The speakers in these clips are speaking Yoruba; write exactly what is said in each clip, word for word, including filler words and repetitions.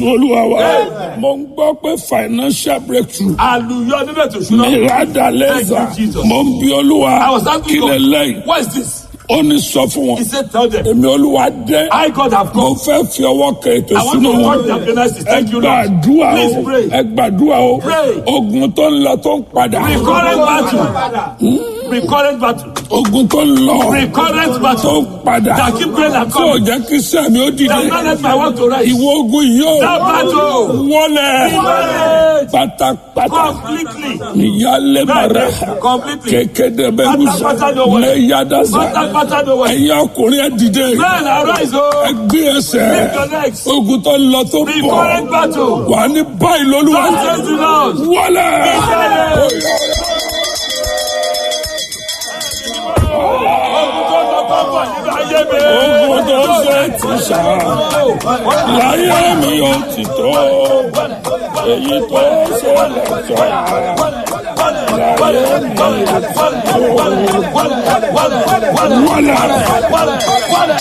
Olúwa wa, mo ń gbọ́ pé financial breakthrough. Àlùyọ nínú ètò ìṣúná. Mi rádà lẹ́sà. Thank you, Jesus. Mo ń bi Olúwa. I was asking Kí lè God, lẹ́yìn? what is this? Ó ní sọ fún wọn. He said, tell them, Èmi Olúwa dé. I God have Mo come. fẹ́ fi ọwọ́ kẹ ètò I want ìṣúná to wọn. touch their finances. Ẹ Thank you, Lord. gbàdúrà Please o. pray. Ẹ gbàdúrà o. Pray. Ogun tó ń lọ tó ń padà. Recurrent battle. Recurrent battle. Ogun tó ń lọ Recurrent tó battle. ń padà. That keep going and Tí ò coming. jẹ́ kí sẹ́mi ó dìde. That not let my work to rise. Ìwọ ogun yìí ó That battle. wọlé Right. pátápátá. Completely. Ìyálé mara Completely. kékeré bẹ́ẹ̀ musa Pátápátá ló wọlé. lẹ́yàdásá. Pátápátá ló wọlé. Ẹ̀yin ọkùnrin ẹ̀ dìde. Men arise, oh. Ẹgbẹ́ ẹsẹ̀. Lift your legs. Ogun tó ń lọ tó ń bọ̀. Recurrent battle. Wà ní báyìí lólúwa. God says the Lord. Wọlé. Ogun tó ń ṣe ti sà. Láyé mi ò ti tó. Èyí tó ń ṣe lẹ́tọ̀. Láyé mi ò ti tó. Wọlé.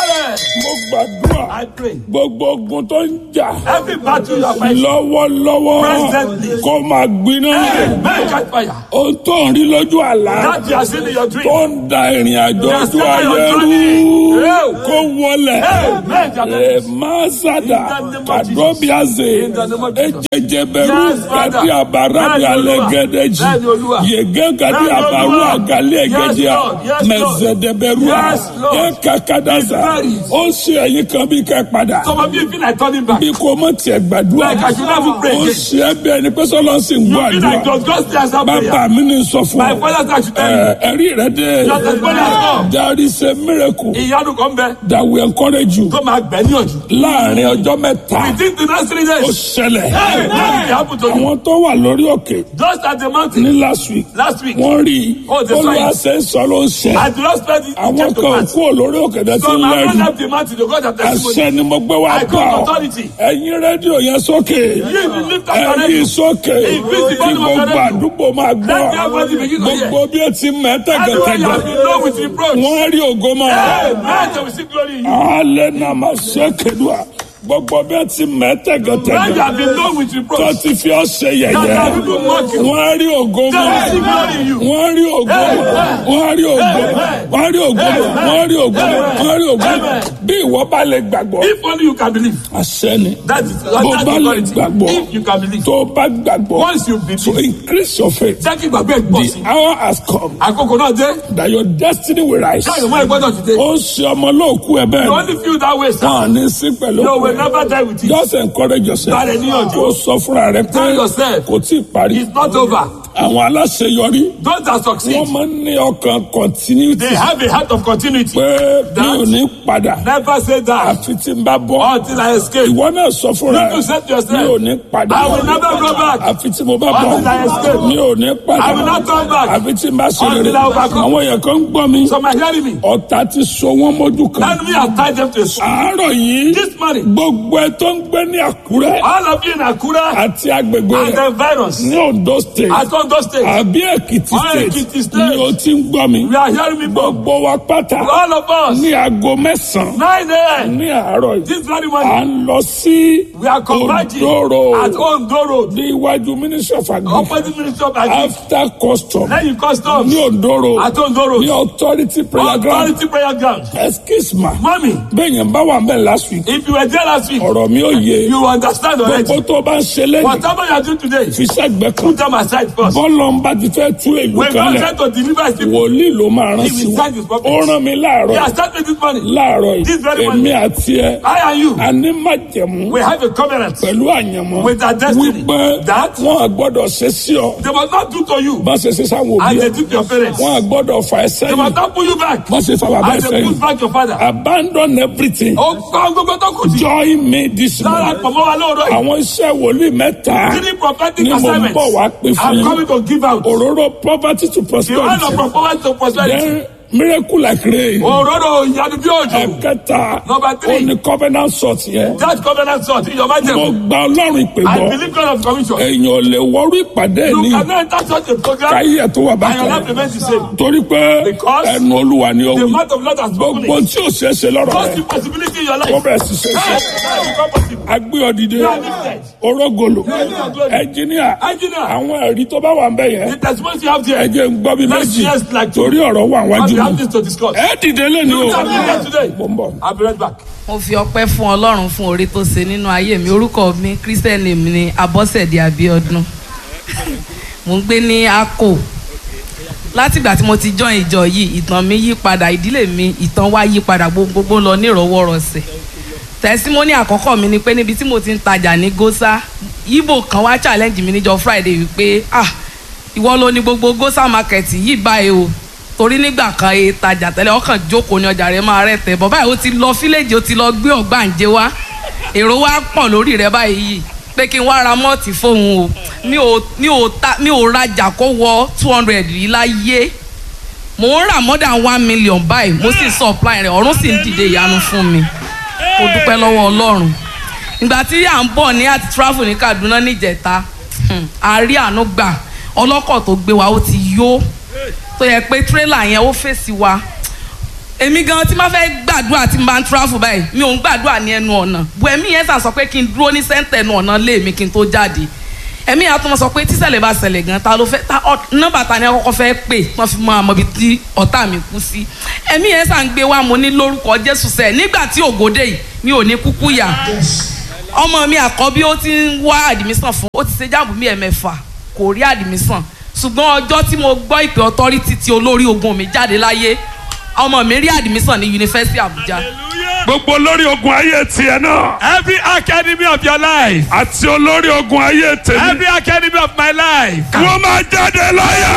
Mo gbàdúrà. I pray. Gbogbo ogun tó ń jà Every battle you are fighting. lọ́wọ́lọ́wọ́ Presently. kó máa gbiná. Men catch fire. Ohun tó ń rí lójú àlá That you are seeing in your dream. tó ń da ìrìn àjò Yes, ojú sir, ayé your rú journey. kó wọlé. Men catch Ẹ máa sádà kàdóbíàzè In the name of Jesus. ẹ̀jẹ̀jẹ̀ bẹ̀rù Yes, Father. kàdí àbàrà bí Yes, Olúwa. alẹ́gẹ́dẹ́jì Yes, Olúwa. yègé kàdí Yes, àbàrù Olúwa. àgàlẹ́ ẹ̀gẹ́dẹ́à Yes, Lord. Yes, Lord. mẹ̀zẹ̀dẹ̀bẹ̀rù à Yes, Lord. ẹ̀ kàkàdàsà His ó ṣe ẹ̀yìn kan bí kẹ́ padà Some of you feel like turning back. bí kò mọ̀ tiẹ̀ gbàdúrà Like I should never pray ó again. ṣe é bí ẹni pé sọ́lọ́ sì ń You gbọ́ feel like àdúrà God God still answer bàbá prayer. mi ní sọ fún My ọ father said I should tell you. ẹ, ẹ̀rí rẹ dé Your testimony has come. there is a miracle Ìyanu kan bẹ that will encourage you tó máa gbẹ níyànjú. láàrin ọjọ́ mẹ́ta Within the next three ó days. ṣẹlẹ̀ Hey, man, it happened to you. àwọn tó wà lórí òkè Just at the mountain ní last week last week. wọ́n rí i Oh, the olùwàṣẹ sọ ló ń ṣe I do not spend it. àwọn It came to kan pass. kú olórí òkè náà ti So ń my lẹ́rìí friend left the mountain to go to testimony. àṣẹ ni mo gbé wá I bá come ọ authority. ẹ̀yin rédíò yẹn sókè You lift up your ẹ̀yin radio. sókè Increase the kí volume of your gbogbo radio. àdúgbò máa gbọ́ Let everybody begin to hear. gbogbo bí ó ti mẹ́ Everywhere you tẹ̀gẹ̀tẹ̀gẹ̀ have been known with reproach. wọ́n rí ògo mọ́ Hey, man, they will see glory in you. alẹ́ náà máa ṣe kédùá gbogbo bí ó ti mẹ́ Man, you tẹ̀gẹ̀tẹ̀gẹ̀ have been known with tó reproach. ti fi ọ́ ṣe That yẹ̀yẹ́ have people mock you. wọ́n rí ògo They mọ́ will see glory in you. wọ́n rí ògo mọ́ wọ́n rí ògo mọ́ wọ́n rí ògo mọ́ wọ́n rí ògo mọ́ wọ́n rí ògo mọ́ bí ìwọ bá lè gbàgbọ́ If only you can believe. àṣẹ ni That is bó that's bá lè authority. gbàgbọ́ If you can believe. tó bá gbàgbọ́ Once you to believe. increase your faith Jẹ́ kí gbàgbé ẹ̀ pọ̀ sí. the hour has come Àkókò náà dé. that your destiny will rise Káyọ̀ mọ́ ẹgbọ́dọ̀ ti dé. ó ń ṣe ọmọ lóòkú ẹ You bẹ́ẹ̀ only feel that way, sir. wọn ní sí pẹ̀lú You will never die with it. just encourage yourself Bára ẹni yànjú. kó sọ fúnra rẹ pé Tell yourself. kò tí ì parí It's not over. àwọn aláṣeyọrí Those that succeed, wọ́n máa ń ní ọkàn continuity they have a heart of continuity. pé mi ò ní padà Never say that àfi tí n bá bọ́ until I escape. ìwọ náà sọ fúnra You said to rẹ yourself, mi ò ní padà I will never go back. àfi tí mo bá bọ́ Until I escape. mi ò ní padà I will not turn back. àfi tí n bá ṣe rere Until I overcome. àwọn èèyàn kan ń gbọ́ mi Some are hearing me. ọ̀tá ti so wọ́n mójú kan Enemy has tied them to a stone. àárọ̀ yìí This morning, gbogbo ẹ tó ń gbé ní Àkúrẹ́ all of you in Akura àti agbègbè and rẹ̀ the virus ní Ondo state at Ondo State, àbí Èkìtì All state Èkìtì state. ni o ti ń gbọ́ mi we are hearing me from gbogbo wa pátá all of us. ní aago mẹ́sàn-án nine a.m. ní àárọ̀ yìí This very à morning, ń lọ sí we are converging Ondo at Road Ondo Road, ní iwájú ministry of agri opposite ministry of agri. after custom Lẹ́yìn customs ní Ondo Road at Ondo Road, ní authority prayer ground authority prayer ground. excuse me Mommy, bẹ́ẹ̀ yẹn bá wà mẹ́ last week if you were there last week, ọ̀rọ̀ mi ò yé you understand already. gbogbo tó bá ń ṣe lẹ́yìn Whatever you are doing today, fi sẹ́gbẹ́ kan put them aside first. bọ́ọ̀lù ń bá ti fẹ́ tú èlú When kan God lẹ̀ said to deliver his people, wòlíì ló máa rán he sí will wa send his ó prophets. rán mi láàárọ̀ He yìí has started this morning. láàárọ̀ This very yìí morning. èmi àti ẹ I and you, àní májẹ̀mú we have a covenant pẹ̀lú àyànmọ́ with our destiny wípé that wọn à gbọ́dọ̀ ṣe sí ọ they must not do to you bá ṣe ṣe sáwọn òbí as ẹ they did to your parents. wọn à gbọ́dọ̀ fà ẹ́ They sẹ́yìn must not pull you back bá ṣe fà bàbá ẹ as they sẹ́yìn push back your father. abandon everything Ó gbọ́ gbogbo tó kù sí. join me this Lára morning pọ̀ mọ́ wa lóòrọ̀ yìí. àwọn iṣẹ́ wòlíì mẹ́ta Three prophetic ni mo ń assignments. bọ̀ wá pín fún I'm yín coming to give out. òróró poverty to The one of prosperity proposal to prosperity. then miracle like rain. Òróró ìyanu bí òjò. ẹ̀kẹta Number three. ó ní covenant salt yẹn. That covenant salt in your mo mind. gba ọlọ́run ìpè I gbọ́. believe God of commission. èèyàn ò lè wọrú ìpàdé You ní cannot enter such a program káyé ẹ̀ tó wà and your life bákan. remains the same. torí pé Because ẹnu olúwa ni ó The wí. mouth of Lord has spoken gbogbo it. tí ò ṣeé ṣe lọ́rọ̀ What's rẹ̀ the possibility in your ó life? bẹ̀rẹ̀ sí ṣe ṣe. Hey, that become possible. agbé ọdìdẹ You are lifted. orógolo glory. ẹnjìníà Engineer. àwọn ẹ̀rí tó bá wà ń bẹ̀ yẹn The testimonies you have there. ẹ jẹ́ ń gbọ́ bí Let's méjì hear like two. torí ọ̀rọ̀ wà But wájú we have mi. this to discuss. ẹ dìde lẹ́nu o. You can be here today. mo ń bọ̀. I'll be right back. mo fi ọpẹ́ fún Ọlọ́run fún oore tó ṣe nínú ayé mi. Orúkọ mi Christian name mi ni Abọ́sẹ̀dé Abíọ́dún. mo ń gbé ní Akko. látìgbà tí mo ti join ìjọ yìí ìtàn mi yí padà, ìdílé mi ìtàn wa yí padà, gbogbo lọ ní ìrọwọ́rọsẹ̀. tẹsímọ́nì àkọ́kọ́ mi ni pé níbi tí mo ti ń tajà ní Gósà, Ìgbò kan wá challenge mi níjọ́ Friday wípé ah ìwọ ló ní gbogbo Gósà market yìí báyìí o, torí nígbà kan e tajà tẹ́lẹ̀ ọkàn jókòó ní ọjà rẹ̀ máa rẹ̀ tẹ̀ bọ́ báyìí ó ti lọ fílẹ̀jì, ó ti lọ gbé ọ̀gbàǹjẹ wá, èrò wa pọ̀ lórí rẹ̀ báyìí pé kí n wá ra mọ́ọ̀tì fóun o. mi ò mi ò ta mi ò rajà kó wọ two hundred yìí láyé, mò ń rà more than one million báyìí, mo sì supply rẹ̀, ọ̀run sì ń dìde ìyanu fún mi. mo dúpẹ́ lọ́wọ́ Ọlọ́run. ìgbà tí à ń bọ̀ ní àti travel ní Kaduna níjẹta, a rí àánú gbà, ọlọ́kọ̀ tó gbé wa ó ti yó, tó yẹ pé tírélà yẹn ó fèsì wa. èmi gan tí máa fẹ́ gbàdúrà tí n bá ń travel báyìí mi ò ń gbàdúrà ní ẹnu ọ̀nà, bu ẹ̀mí yẹn sàn sọ pé kí n dúró ní sẹ́ńtẹ̀ ẹnu ọ̀nà lé mi kí n tó jáde. ẹ̀mí yẹn á tún sọ pé tíṣẹ̀lẹ̀ bá ṣẹlẹ̀ gan ta ló fẹ́ ta nọ́mbà ta ni akọ́kọ́ fẹ́ pè wọ́n fi mọ àmọ́ ibi tí ọ̀tá mi kú sí. ẹ̀mí yẹn sàn gbé wa mo ní lórúkọ Jésù sẹ́ẹ̀ nígbà tí ògòdè yìí mi ò ní kúkú yà. ọmọ mi àkọ́bí ó ti ń wá àdìmísàn fún, ó ti ṣe jáàmù mi ẹ̀mẹ́fà kò rí àdìmísàn, ṣùgbọ́n ọjọ́ tí mo gbọ́ ìpè authority tí olórí ogun mi jáde láyé, ọmọ mi rí àdìmísàn ní yunifásitì Àbújá. gbogbo olórí ogun ayé tiẹ̀ náà. Every academy of your life. àti olórí ogun ayé tèmi. Every academy of my life. wọ́n máa jáde láyà.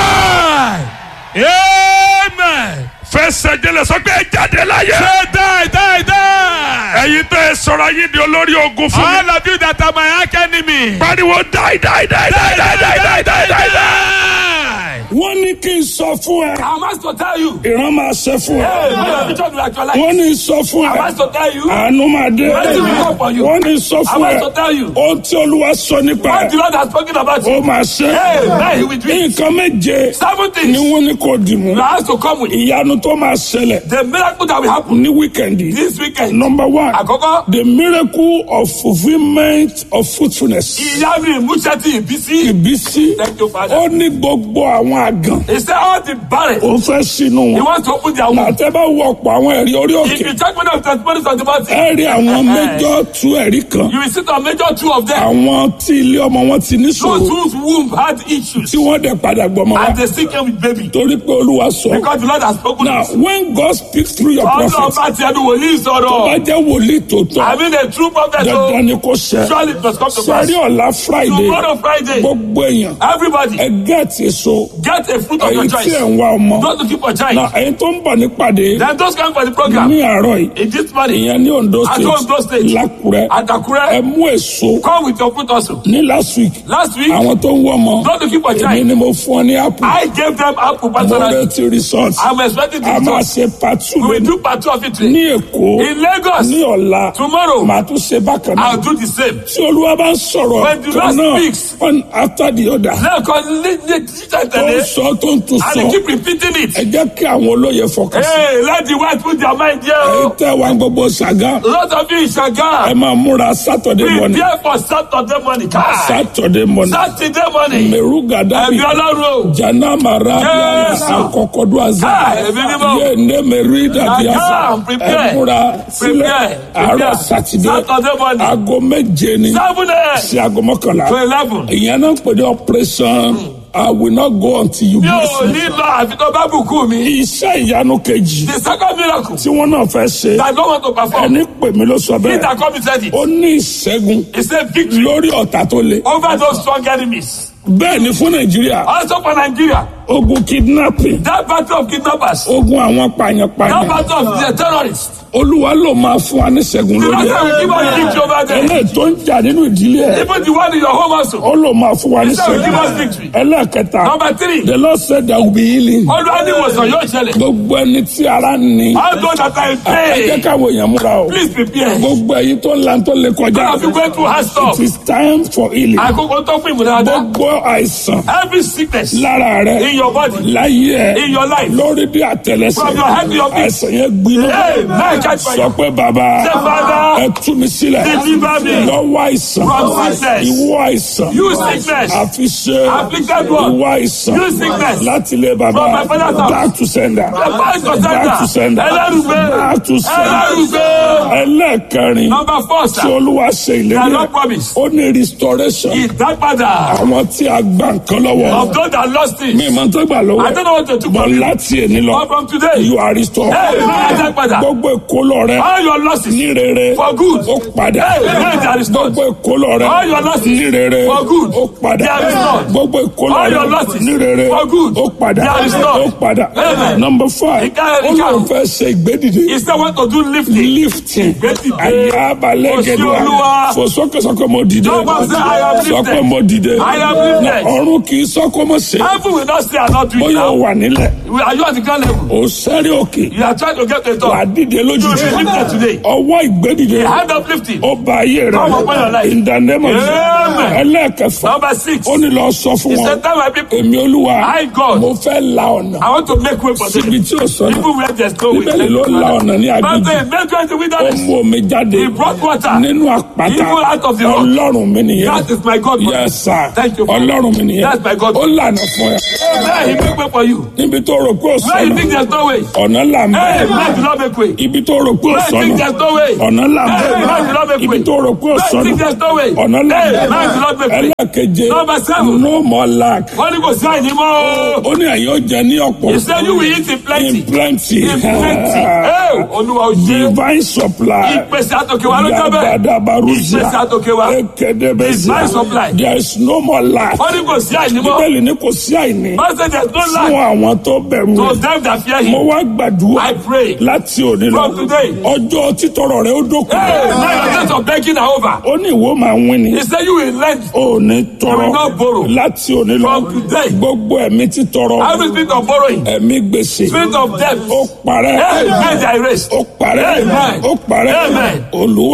Amen. fẹsẹ̀ jẹlẹ̀ sọ pé ẹ jáde láyà. Say die, die, die. ẹ̀yin tẹ́ ẹ sọ̀rọ̀ ayé di olórí ogun fún mi. All of you that are my academy. pariwo die die die die die die die die die die. wọ́n ní kí n sọ fún ẹ. I'm asked to tell you. ìran máa ṣe fún ẹ. Hey, my vision will actualize. wọ́n ní sọ fún I'm ẹ. asked to tell you. àánú máa dé. Mercy will come for you. wọ́n ní sọ I'm fún ẹ. asked to tell you. ohun tí Olúwa sọ nípa What the ẹ. Lord has spoken about ó you. máa ṣe. Hey, now he will do it. nǹkan méje Seven ni things. wọ́n ní kò dì mú. You are asked to come with. ìyanu tó máa ṣẹlẹ̀ The miracle that will happen ní wíkẹ̀ndì. this weekend. number one. Àkọ́kọ́. the miracle of fulfilment of fruitfulness. Ìyanu ìmúṣẹ́tì ìbísí. ìbísí. Thank you, Father. ó ní gbogbo àwọn àgàn. He said all the barren. ó fẹ́ sínú He wọn. wants to open their womb. àtẹ bá wọ̀pọ̀ àwọn ẹ̀rí orí If òkè. you check many of the testimonies on the mountain, ẹ rí àwọn méjọ tú ẹ̀rí kan. you will see the major two of them. àwọn tí ilé ọmọ wọn ti ní Those ṣòro. whose womb had issues. tí wọ́n dẹ̀ padà gbọmọ wa. And they still came with baby. torí pé Olúwa sọ. Because the Lord has spoken now it. when God speaks through your Ọlọ́run prophet. bá ti ẹnu wòlíì tó bá sọ̀rọ̀. jẹ́ wòlíì tòótọ́. I mean a true prophet. dandan So ni kò ṣẹ. surely it must come to pass. sẹ́rí ọ̀la Friday. Tomorrow Friday, gbogbo èèyàn. everybody ẹ gẹ́ẹ̀tì èso. get a fruit of your ẹ̀yin tí choice. ẹ̀ ń wá ọmọ. Not to keep a na child. ẹ̀yin tó ń bọ̀ nípàdé. Then those coming for the program ní àárọ̀ yìí. in this morning ìyẹn ní Ondo at state. Ondo State, Lákùrẹ́. at ẹ Akure, mú èso. come with your fruit also. ní last week. Last week, àwọn tó ń wọ́ ọmọ. not to keep a èmi child. ni mo fún ọ ní apple. I gave them apple mo personally. retí result. I'm expecting a to máa talk. ṣe pàtó We will lónìí. do part two of it today. ní Èkó. In Lagos, ní ọ̀la. tomorrow, màá tún ṣe bákan I'll náà. do the same. tí Olúwa bá ń sọ̀rọ̀ When the kan Lord náà speaks, one after the other. now, because the teacher tó ń today, sọ tó ń tún and they sọ. keep repeating it. ẹ jẹ́ kí àwọn olóye fọkàn sí. Hey, let the white put their mind ẹ there. tẹ́ wa gbogbo ṣàgá. A lot of you in ẹ Shaga, máa múra Saturday morning. prepare for Saturday morning. Kai. Saturday morning. Saturday morning. Meru Gadabi. Ẹ̀mí Ọlọ́run. Jana Mara. Yes. Akọkọdún Azá. Ah, ẹ̀mí mímọ́. Yé ne Meri Dàbí Azá. Shaga, prepare. Ẹ múra sílẹ̀. Prepare. Àárọ̀ Prepare. Sátidé. Saturday morning. Aago méje ni. seven a.m. Sí aago mọ́kànlá. to eleven. Ìyẹn náà ń pè ní operation. I will not go until you Mi ò bless me. ní lọ àfi tó bá bùkún mi. Iṣẹ́ ìyanu kejì The second miracle tí wọ́n náà fẹ́ ṣe. that I don't want to perform. Ẹni pè mí ló sọ bẹ́ẹ̀. Peter come and said it. Ó ní ìṣẹ́gun He said victory lórí ọ̀tá tó le. over those strong enemies. Bẹ́ẹ̀ ni fún Nàìjíríà. Also for Nigeria. ogun kidnapping, That battle of kidnappers. ogun àwọn That pààyàn-pààyàn. battle of the terrorists. Olúwa ló máa fún wa ní ṣẹ́gun The lórí last ẹ̀. time we give us victory over them. eléyìí tó ń jà nínú ìdílé ẹ̀, Even the one in your home also. ó ló máa fún wa ní This time we give us ṣẹ́gun. victory. ẹlẹ́ẹ̀kẹta, Number three. the Lord said there will be healing. Olúwa ní ìwòsàn yóò ṣẹlẹ̀. gbogbo ẹni tí ara ní, All those that are in ẹ jẹ́ pain, káwọn èèyàn múra o. please prepare. gbogbo ẹ̀yin tó ń la tó lè kọjá, Some of you going through hard stuff. it is time for healing. Àkókò tó fún ìmúdáradá. gbogbo àìsàn Every sickness lára rẹ, in your body, láyé ẹ, in your life, lórí bí àtẹ́lẹsẹ̀, from your head to your feet. àìsàn yẹn gbiná. Hey, man, catch fire. sọ pé bàbá, Say, Father, ẹ tú mi sílẹ̀ deliver me lọ́wọ́ àìsàn, from sickness. ìwọ àìsàn, You sickness. àfiṣe, Afflicted one. ìwọ àìsàn, You sickness. láti ilé bàbá, From my father's house. back to sender, The pastor back to sender, Ẹlẹ́rùgbé. back to sender. Ẹlẹ́rùgbé. ẹlẹ́ẹ̀kẹrin Number four, tí sir. olúwa ṣe The ìlérí Lord rẹ̀, promise. ó ní restoration Ìdápadà àwọn tí a gbà nǹkan lọ́wọ́. of those that lost it. mi máa ń tọ́gbà lọ́wọ́ I don't know what to do. bọ̀ láti èní lọ, But from today, you are restored. hey, man, ìdápadà. gbogbo ìkólọ rẹ All your losses ní rere for good. ó padà. Hey, man, they are restored. gbogbo ìkólọ rẹ All your losses ní rere for good. ó padà. They are restored. gbogbo ìkólọ All your rẹ losses ní rere for good. ó padà. They are restored. ó padà. Amen. number five, Ìka- ó ìka- lóun fẹ́ ṣe ìgbédìde. He said, want to do lifting. lifting Ìgbédìde. àyà abalẹ̀ Kò sí gẹ̀dẹ̀ Olúwa. fò sókè sókè mo dìde. No one say, I am sọ pé lifted. mo dìde. I am lifted. ọ̀run kì í sọ kó mo ṣe. Heaven will not say, I'm not doing bóyá ó now. wà nílẹ̀ Are you at the ground level? ó sẹ́rí òkè You are trying to get to the wà á top. dìde You will lójijì. be lifted today. ọwọ́ ìgbédìde The hand of lifting. ó ba ayé Come upon your rẹ life. in the name of Jesus. Amen. ẹlẹ́ẹ̀kẹfà Number six. ó ní lọ sọ fún He wọn, said, tell my people, èmi olúwa I, God, mo fẹ́ la ọ̀nà I want to make way for síbi them. tí ò sọ náà. Even where there's no way. bíbélì ló la ọ̀nà ní But agbègbè, they made way in the ó wilderness. mú omi jáde He brought water. nínú àpáta. Even out of the rock. ọlọ́run mi nìyẹn. That is my God. yes sir, Thank you. ọlọ́run mi nìyẹn. That's my God. ó lànà fún ẹ Hey, he make way for you. níbi tó rò pé ò Where you sọnà, think there's no way. ọ̀nà là ń Hey, bẹ. man, do not make way. ibi tó rò pé ò Where you think sọnà, there's no way. ọ̀nà là ń Hey, man, do not bẹ. make ibi way. tó rò pé ò Where you sọnà, think there's no way. ọ̀nà là ń Hey, man, do bẹ. not make way. ẹlẹ́ẹ̀keje, Number seven. no more lack. Wọ́n ní kò sí àìní mọ́. ó ní ẹ̀yin ó jẹ ní ọ̀pọ̀. He said you will eat in plenty. in plenty. In plenty. Hey, Olúwa ò ṣe. divine supply. Ìpèsè àtòkè wa ló jẹ́ bẹ́ẹ̀. Gàdàbàrúsà. Ìpèsè àtòkè wa. Ekedebesi. Divine supply. There is no more lack. Wọ́n ní kò sí àìní mọ́. Bíbélì ní kò sí àìní Wọ́n say there's no fún lack àwọn tó bẹ̀rù to rẹ̀. them that fear Mo him. wá gbàdúrà I pray. láti òní lọ. From today. Ọjọ́ títọrọ rẹ̀ ó dókun. Hey, now your days of begging are over. Ó ní ìwọ máa wín ni. He said you will lend. Ó ní You tọrọ will not borrow. láti òní lọ. From today. Gbogbo ẹ̀mí títọrọ. Every spirit of borrowing. Ẹ̀mí gbèsè. Spirit of debt. Ó parẹ́. Hey, men are erased. Ó parẹ́. Amen. Ó parẹ́. Amen. Olúwa